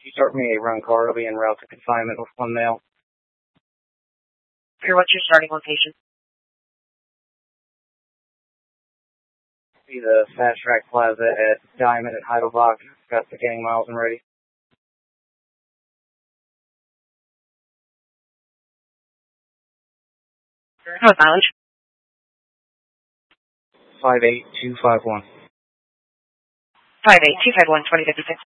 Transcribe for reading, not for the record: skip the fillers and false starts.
you start me a run car, it'll be en route to confinement with one male. Here, what's your starting location? Be the Fast Track Plaza at Diamond at Heidelbach. Got the gang miles and ready. What mileage? 58251. 58251, 2056.